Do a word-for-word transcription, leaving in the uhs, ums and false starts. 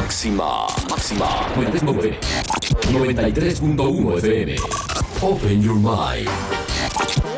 Máxima, máxima, noventa y tres punto uno F M. Open your mind.